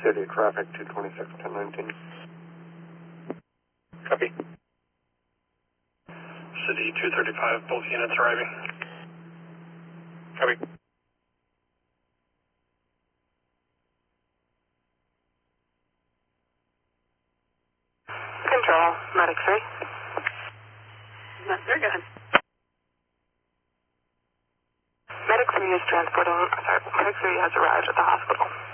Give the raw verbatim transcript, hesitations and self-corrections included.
City traffic, two twenty-six, ten nineteen. Copy. City two thirty-five, both units arriving. Copy. Control, Medic three. No, they're good. Medic three is transporting, sorry, Medic three has arrived at the hospital.